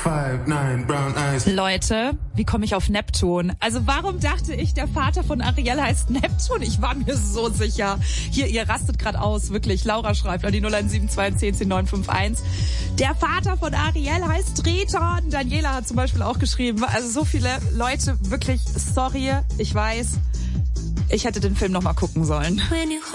5'9", brown eyes. Leute, wie komme ich auf Neptun? Also warum dachte ich, der Vater von Ariel heißt Neptun? Ich war mir so sicher. Hier, ihr rastet gerade aus, wirklich. Laura schreibt an die 0172 951. Der Vater von Ariel heißt Treton. Daniela hat zum Beispiel auch geschrieben. Also so viele Leute, wirklich, sorry, ich weiß, ich hätte den Film noch mal gucken sollen.